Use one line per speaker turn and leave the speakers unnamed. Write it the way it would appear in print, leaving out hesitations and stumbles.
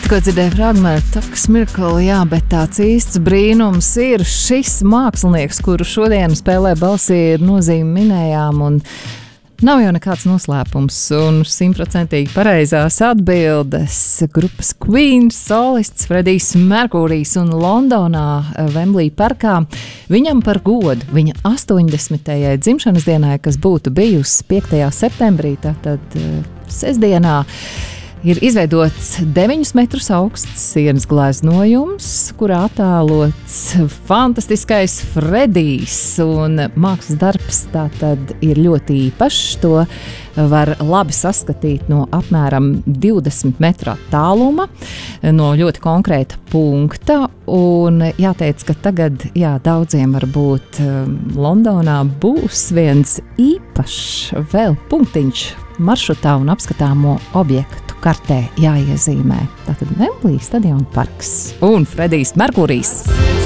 Tikko dzirdēju fragmentu, Toks Mirkli, jā, bet tāds īsts brīnums ir šis mākslinieks, kuru šodien spēlē balsī ir nozīme minējām, un nav jau nekāds noslēpums, un 100% pareizās atbildes grupas Queen solists Fredijs Merkurijs un Londonā Wembley parkā. Viņam par godu viņa 80. dzimšanas dienai, kas būtu bijusi 5. septembrī, tātad sestdienā, ir izveidots 9 metrus augsts sienas gleznojums, kurā attēlots fantastiskais Fredijs, un mākslas darbs tātad ir ļoti īpašs. To var labi saskatīt no apmēram 20 metru attāluma, no ļoti konkrēta punkta, un jāteic, ka tagad, daudziem varbūt Londonā būs viens īpašs vēl punktiņš maršrutā un apskatāmo objektu kartē jāiezīmē. Tātad Wembley stadiona parks un Fredijs Merkurijs.